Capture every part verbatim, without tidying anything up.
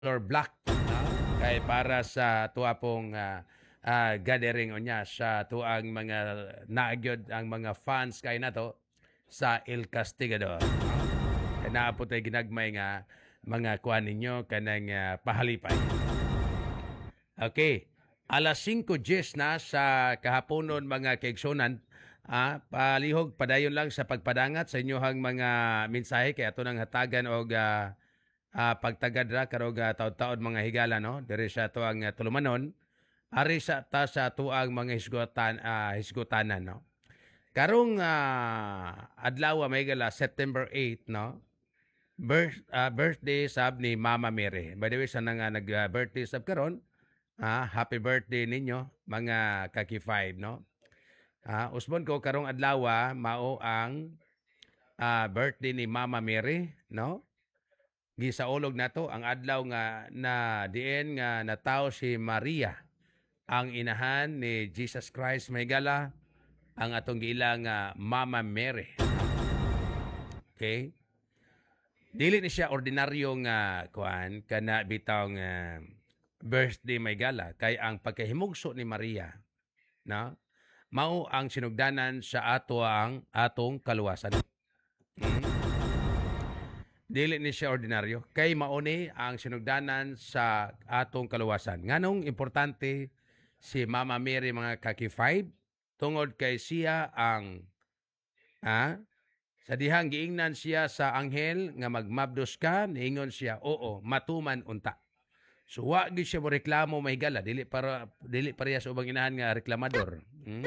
or black, no? Kay para sa tuwa pong ah, ah, gathering unya sa tuang mga nagyod ang mga fans kay nato sa El Castigador. No? Kay naa po tayo ginagmay nga mga kuan ninyo kanang ah, pahalipay. Okay. Alas singko diyes na sa kahaponon mga kaigsunan. Ah, palihog padayon lang sa pagpadangat sa inyohang mga mensahe kay ato nang hatagan og ah, ah, pagtagad ra karog ah, taud-taud mga higala no diri sa tuang uh, tulumanon ari sa ta sa tuang mga hisgutan ah, hisgutanan no. Karong ah, adlaw may gala September eighth no. Birth, ah, birthday sab ni Mama Mary. By the way, sa nga nag-birthday sab karon, ah, happy birthday ninyo mga kaki five no. Ah, usbon ko karong adlaw mao ang ah, birthday ni Mama Mary no. Gisaulog nato ang adlaw nga na diin nga natawo si Maria ang inahan ni Jesus Christ may gala ang atong giilang nga Mama Mary. Okay? Dili ni siya ordinaryo nga kuan kana bitaw nga birthday may gala kay ang pagkahimugso ni Maria na mao ang sinugdanan sa ato ang atong kaluwasan. Hmm? Dili ni siya ordinaryo kay mauni ang sinugdanan sa atong kaluwasan. Nganong importante si Mama Mary mga kaki five tungod kay siya ang ah, sa dihang giingnan siya sa anghel nga magmabdos ka, niingon siya, oo, matuman unta. So wa gyud siya mo reklamo may gala, dili para dili pareha sa ubang inahan nga reklamador. Hmm?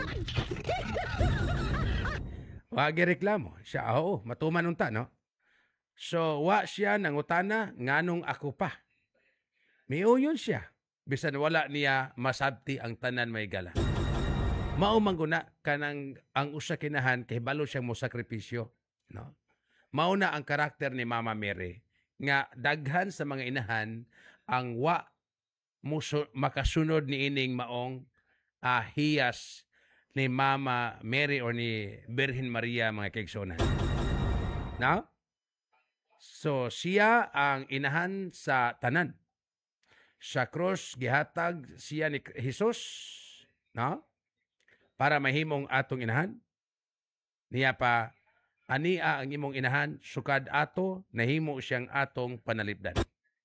Wa gyud reklamo. Siya, oo, matuman unta, no? So wa siya nangutana nganong ako pa. Miuyon siya. Bisan wala niya masabti ang tanan may gala. Mao mangguna kanang ang usa kinahan kay balo siyang mosakripisyo. No? Mauna ang karakter ni Mama Mary nga daghan sa mga inahan ang wa muso, makasunod ni ining maong uh, hiyas ni Mama Mary or ni Birhen Maria mga kaigsunan. No? So siya ang inahan sa tanan. Sa cross gihatag siya ni Jesus, no? Para mahimong atong inahan. Niya pa ania ang imong inahan, sukad ato, nahimo siyang atong panalipdan.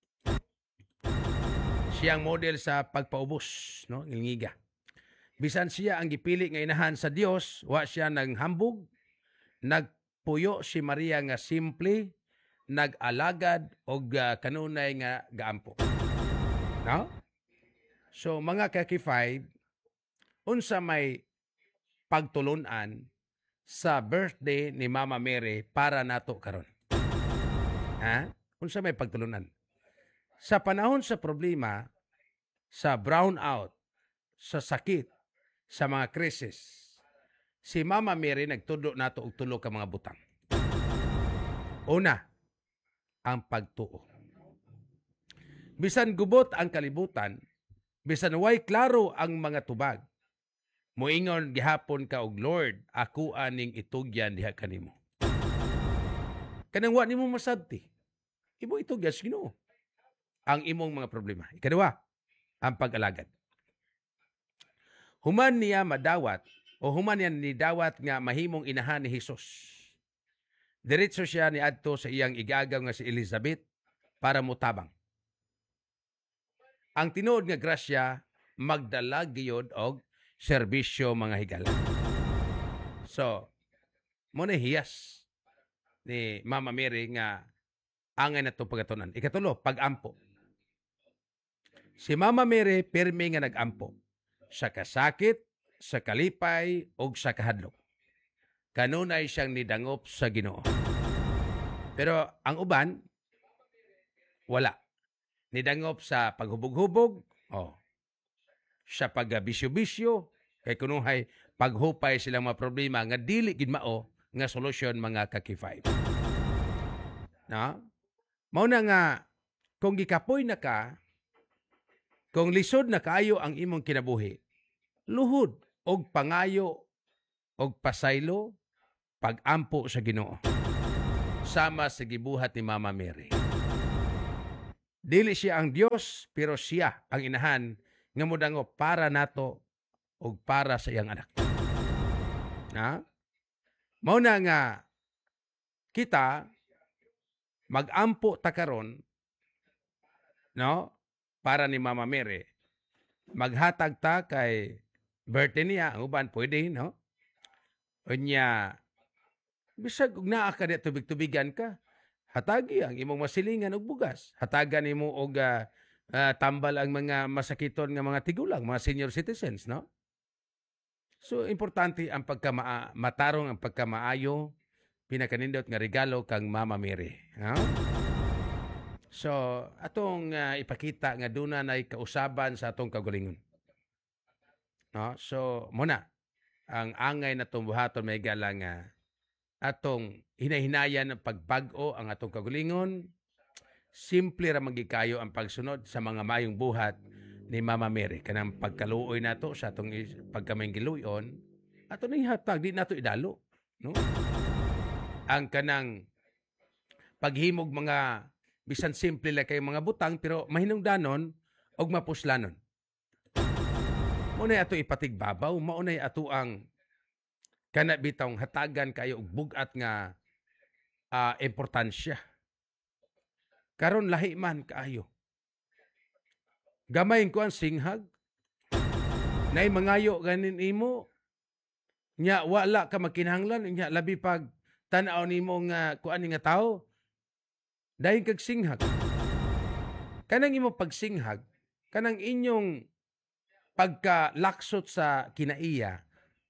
Siyang model sa pagpaubos, no, ngilngiga. Bisan siya ang gipili nga inahan sa Dios, wa siya naghambog, nagpuyo si Maria nga simple, nag-alagad og uh, kanunay nga gaampo. No? So mga kaki five, unsa may pagtulunan sa birthday ni Mama Mary para nato karon. Ha? Unsa may pagtulunan? Sa panahon sa problema, sa brownout, sa sakit, sa mga krisis, si Mama Mary nagtudlo nato og tulo ka mga butang. Una, ang pagtuo. Bisan gubot ang kalibutan, bisan way klaro ang mga tubag, moingon gihapon ka og Lord, ako aning itugyan diha kanimo. Kanang wa nimo masabti. Imo itugyan sa Ginoo ang imong mga problema. Ikaduha, ang pag-alagad. Human niya madawat o human niya ni dawat nga mahimong inahan ni Hesus. Diretso siya ni adto sa iyang igagaw nga si Elizabeth para mutabang. Ang tinuod nga grasya magdala gyud og serbisyo mga higala. So, muna hiyas ni Mama Mary nga angay na itong pagatunan. Ikatulo, pag-ampo. Si Mama Mary pirmi nga nag-ampo sa kasakit, sa kalipay, o sa kahadlok. Kanunay siyang nidangop sa Ginoo. Pero ang uban, wala. Nidangop sa paghubog-hubog, oh, sa pagbisyo-bisyo, kay kunuhay paghupay silang mga problema nga dili gid mao nga solusyon mga kaki five. No? Mao na nga kung gikapoy na ka, kung lisod na kaayo ang imong kinabuhi, luhod og pangayo og pasaylo pag-ampo sa Ginoo. Sama sa gibuhat ni Mama Mary. Dili siya ang Dios, pero siya ang inahan nga modango para nato ug para sa iyang anak. Ha? Mao na nga kita mag-ampo ta karon, no? Para ni Mama Mary. Maghatag ta kay birthday niya, ang uban pwede, no? Unya, bisag og naa ka diha tubig-tubigan ka, hatagi ang imong masilingan og bugas. Hatagan nimo og ah, ah, tambal ang mga masakiton nga mga tigulang, mga senior citizens, no? So importante ang pagkama matarong ang pagkamaayo, pinakanindot nga regalo kang Mama Mary, no? So atong ah, ipakita nga duna nay kausaban sa atong kaugalingon. No? So muna ang angay na buhaton may gala nga atong hinahinayan ng pagbag-o ang atong kaugalingon. Simple ra magikayo ang pagsunod sa mga mayong buhat ni Mama Mary kanang pagkaluoy nato sa atong is- pagkamay giluyon ato ning hatag di nato idalo, no? Ang kanang paghimog mga bisan simple lang kay mga butang pero mahinungdanon og mapuslanon. Maunay ato ipatigbabaw, maunay ato ang kana bitong hatagan kayo og bugat nga ah, importansya. Karon lahi man kaayo. Gamay ko ang singhag, nay mangayo ganin imo, nya wala ka makinahanglan, nya labi pag tan-aw nimo nga kuan nga tao, dahil kag singhag. Kanang imo pagsinghag, kanang inyong pagkalaksot sa kinaiya,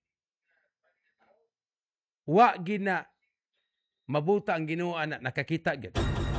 wa gina mabuta ang Ginoo ana nakakita gyud.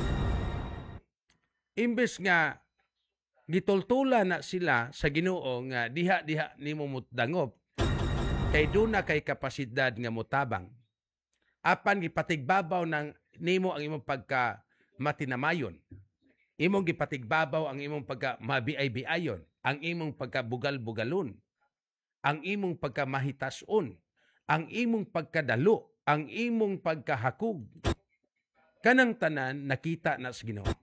Imbes nga gitultulan na sila sa Ginoo nga diha-diha nimo mutdangop kay duna kay kapasidad nga mutabang. Apan gipatigbabaw ng nimo ang imong pagka matinamayon. Imong gipatigbabaw ang imong pagka mabiay-biayon, ang imong pagka bugal-bugalon, ang imong pagka mahitason, ang imong pagkadalo, ang imong pagkahakog. Kanang tanan nakita na sa Ginoo.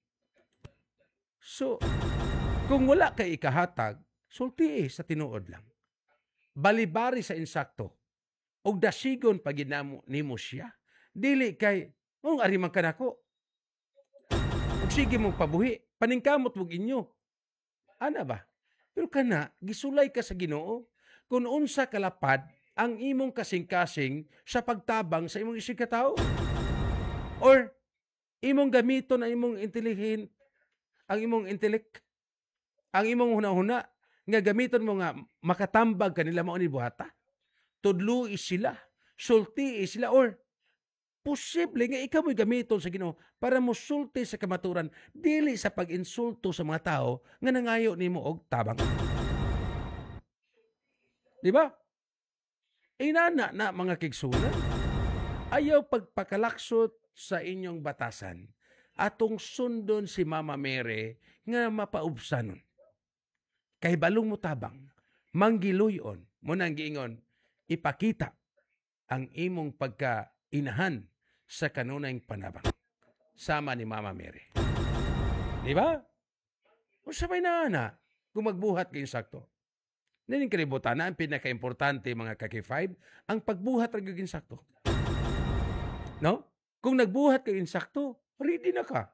So, kung wala kay ikahatag, sulti eh, sa tinuod lang. Balibari sa insakto. Og dasigon pag ginamo nimo siya. Dili kay, mong ariman ka nako. Og sige mong pabuhi. Paningkamot mong inyo. Ana ba? Pero kana, gisulay ka sa Ginoo. Kung unsa kalapad, ang imong kasing-kasing sa pagtabang sa imong isig katao. Or, imong gamiton ang imong intelligent, ang imong intellect, ang imong huna-huna, nga gamiton mo nga makatambag kanila mao ni buhata. Tudlui sila, sulti sila, or posible nga ikaw mo'y gamiton sa Ginoo para mo sulti sa kamaturan, dili sa pag-insulto sa mga tao nga nangayo nimo og tabang. Di ba? Inana na mga kigsunan. Ayaw pagpakalaksot sa inyong batasan. Atong sundon si Mama Mary nga mapaubsanon. Kay balong mo tabang, manggiluyon, mo nang giingon, ipakita ang imong pagkainahan sa kanunayng panabang. Sama ni Mama Mary. Di ba? O sabay na na, kung magbuhat kayo sakto. Nining kalibutan na ang pinaka-importante mga kaki five, ang pagbuhat rin kayo sakto. No? Kung nagbuhat kayo sakto, ready na ka.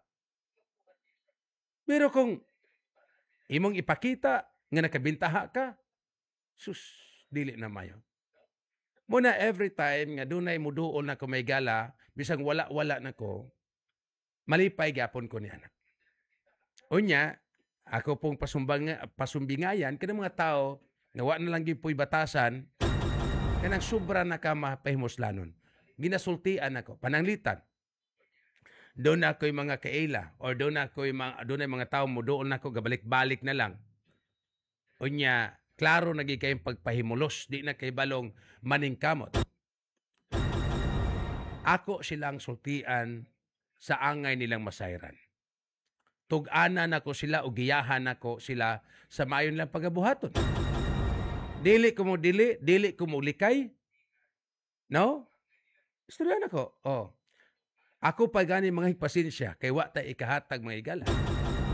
Pero kung imong ipakita nga nakabintaha ka, sus, dili na mayo. Muna every time nga dunay muduol na ko may gala, bisang wala-wala na ko, malipay gapon ko niya. Unya, ako pong pasumbang, pasumbingayan, kanang mga tao, nawa na lang gipoy batasan, kanang sobra na ka mapahimuslanon. Ginasultian ako, pananglitan. Doon na ako'y mga kaila, or doon na ako'y mga, doon na mga tao mo, doon na ako gabalik-balik na lang. Unya, klaro naging kayong pagpahimulos, di na kay balong maningkamot. Ako silang sultian sa angay nilang masayran. Tug-ana nako sila o giyahan nako sila sa mayon lang pagabuhaton. Dili ko mo dili, dili ko mo likay. No? Istorya nako. Oh. Ako pa gani mga pasensya kay wa ta ikahatag mga igala.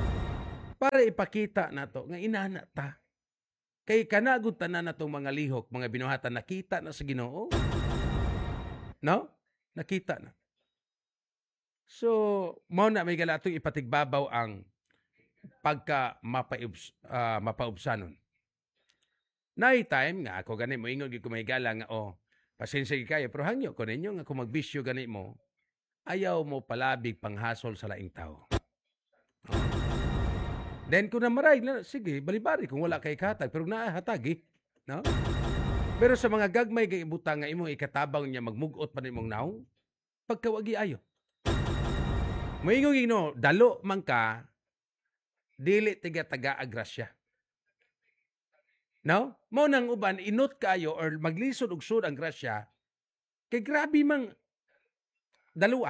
para ipakita nato nga inana ta. Kay kanagud tanan natong mga lihok, mga binuhatan nakita na sa Ginoo. No? Nakita na. So, mao na may gala atong ipatigbabaw ang pagka mapaubs, uh, mapaubsanon. Nay time nga ako gani mo ingon gyud ko may gala nga oh, pasensya gyud kayo pero hangyo ko ninyo nga kung magbisyo gani mo, ayaw mo palabig panghasol sa laing tao. Oh. Then kung namaray na sige, balibari kung wala kay katag pero naahatagi, no? Pero sa mga gagmay kay ibutang nga imong ikatabang niya magmugot pa nimong naw, pagkawagi ayo. Moingon gyud no, dalo man ka dili tiga taga agrasya. No? Mo nang uban inot kayo or maglisod og sud ang grasya kay grabe mang dalawa.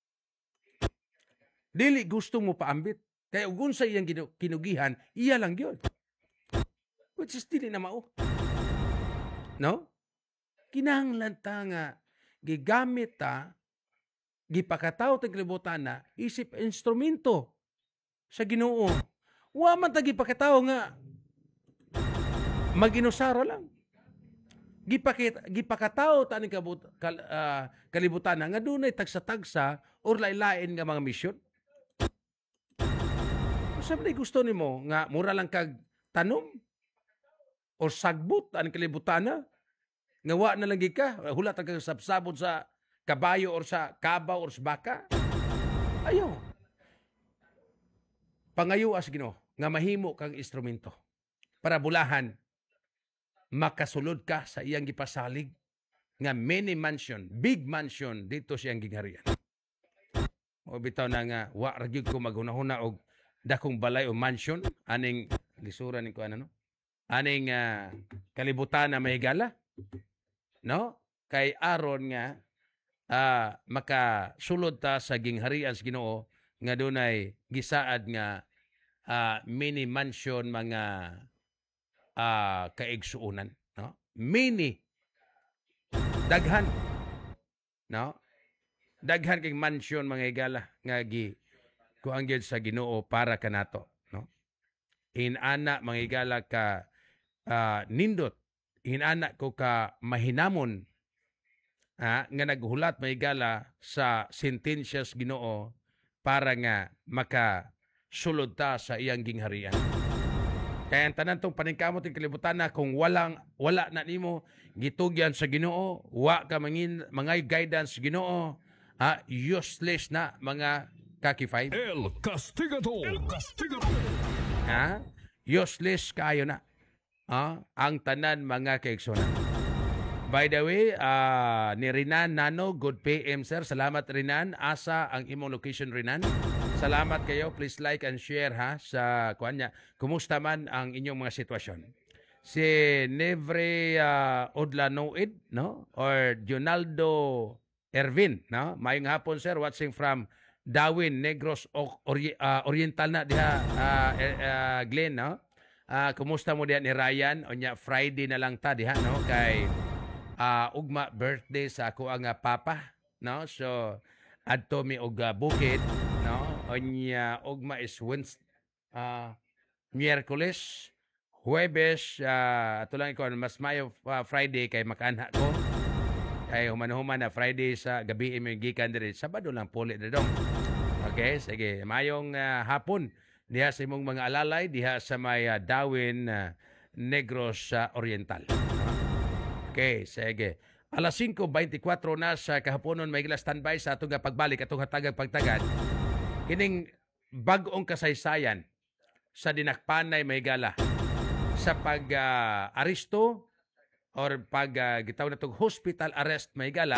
Dili gusto mo paambit. Kaya ug unsa iyang kinugihan, iya lang gyud. Which is dili na mao. No? Kinahanglan ta nga gigamit ta gipakataw tag libutan na isip instrumento sa Ginoo. Wa man ta gipakataw nga mag-inusara lang. Gipakita, gipakataw ta ni kabut, kal, uh, kalibutan na nga dunay tagsa-tagsa or lain-lain nga mga misyon. Sabi gusto nimo nga mura lang kag tanom or sagbot ang kalibutan na nga wa na lang ka hula ta kag sabsabot sa kabayo or sa kabaw or sa baka. Ayo. Pangayo as Ginoo nga mahimo kang instrumento para bulahan makasulod ka sa iyang gipasalig nga mini mansion, big mansion dito sa iyang gingharian. O bitaw na nga wa ra gyud ko maghunahuna og dakong balay o mansion aning lisuran ni ko ano no. Aning uh, kalibutan na mahigala. No? Kay aron nga uh, makasulod ta sa gingharian sa Ginoo nga dunay gisaad nga uh, mini mansion mga uh, kaigsuunan, no? Mini daghan, no? Daghan kay mansion mga higala nga gi kuang gyud sa Ginoo para kanato, no? Inana mga higala ka uh, nindot, inana ko ka mahinamon ah, nga naghulat mga higala sa sentensyas Ginoo para nga makasulod ta sa iyang gingharian. Kaya ang tanan tong paningkamot ng kalibutan na kung walang wala na nimo gitugyan sa Ginoo, wa ka mangin mga guidance sa Ginoo, ah, useless na mga kakifay. El Castigador. El Castigador. Ha? Useless kayo na. Ah, ang tanan mga kaigsunan. By the way, uh, ni Rinan Nano, good P M sir. Salamat Rinan. Asa ang imong location Rinan. Salamat kayo. Please like and share ha sa kuan niya. Kumusta man ang inyong mga sitwasyon. Si Nevre uh, Odlanoid, no? Or Jonaldo Ervin, no? Mayong hapon sir, watching from Darwin, Negros Ori- uh, Oriental na diha uh, uh, Glenn, no? Uh, kumusta mo diha ni Ryan? O nya Friday na lang ta diha, no? Kay uh, ugma birthday sa ako ang uh, papa, no? So adto mi og uh, bukid, no? Onya ugma is Wednesday, uh, Miyerkules, Huwebes, uh, ato lang ko mas mayo uh, Friday kay makaanha ko. Kay human-human na Friday sa gabi imi gikan diri, Sabado lang puli na dong. Okay, sige. Mayong uh, hapon diha sa imong mga alalay diha sa may uh, Darwin, uh, Negros uh, Oriental. Okay, sige. Alas singko beintikwatro na sa kahaponon may gila standby sa atong pagbalik atong hatagag pagtagad. Kining bag-ong kasaysayan sa dinakpanay may gala sa pag-aristo uh, or pag uh, gitawag natong hospital arrest may gala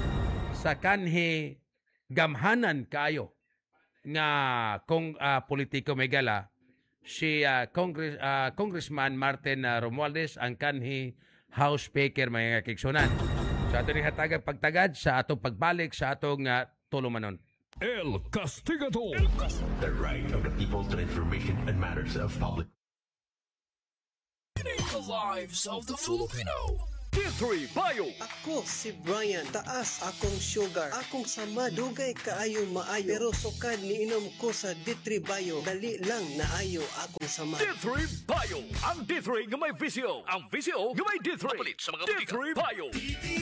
sa kanhi gamhanan kayo nga kung uh, politiko may gala si uh, Congress, uh, Congressman Martin uh, Romualdez ang kanhi House Speaker mga kigsunan. Sa ato ni hatagag pagtagad sa atong pagbalik sa atong uh, tulumanon. El Castigador. The right of the people to information and matters of public. The lives of the Filipino. D three Bio. Ako si Brian, taas akong sugar. Akong sama, dugay kaayo maayo. Pero sukad ni inom ko sa D three Bio. Dali lang naayo akong sama. D three Bio. Ang D three nga may visyo. Ang visyo nga may D three. Mapalit sa mga D three Bio.